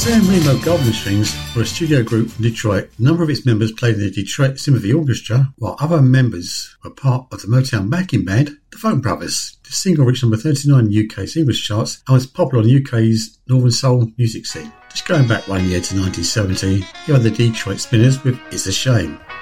San Remo Golden Strings were a studio group from Detroit. A number of its members played in the Detroit Symphony Orchestra, while other members were part of the Motown backing band, the Folk Brothers. The single reached number 39 in the UK singles charts and was popular on the UK's Northern Soul music scene. Just going back 1 year to 1970, here are the Detroit Spinners with It's a Shame.